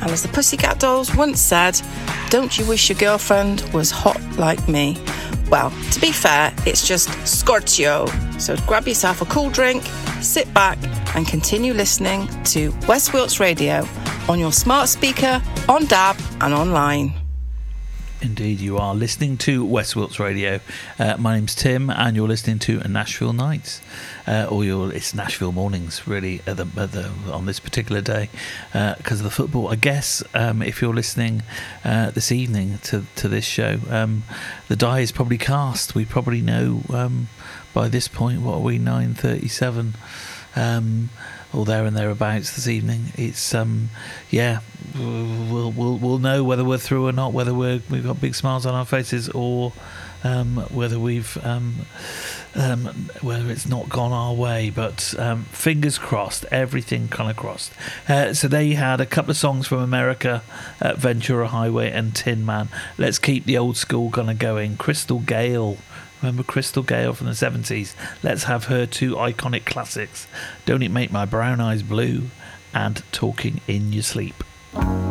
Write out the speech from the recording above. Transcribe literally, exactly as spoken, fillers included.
And as the Pussycat Dolls once said, don't you wish your girlfriend was hot like me? Well, to be fair, it's just scorchio. So grab yourself a cool drink, sit back and continue listening to West Wilts Radio on your smart speaker, on D A B and online. Indeed, you are listening to West Wilts Radio. Uh, my name's Tim, and you're listening to Nashville Nights, uh, or you're, it's Nashville Mornings, really, at the, at the, on this particular day, because uh, of the football. I guess um, if you're listening uh, this evening to to this show, um, the die is probably cast. We probably know um, by this point, what are we, nine thirty-seven? Um, or there and thereabouts this evening. It's um, yeah, we'll we'll we'll know whether we're through or not, whether we're we've got big smiles on our faces, or um, whether we've um, um, whether it's not gone our way. But um, fingers crossed, everything kind of crossed. Uh, so there you had a couple of songs from America, uh, Ventura Highway and Tin Man. Let's keep the old school kind of going. Crystal Gale. Remember Crystal Gale from the seventies? Let's have her two iconic classics, Don't It Make My Brown Eyes Blue and Talking in Your Sleep.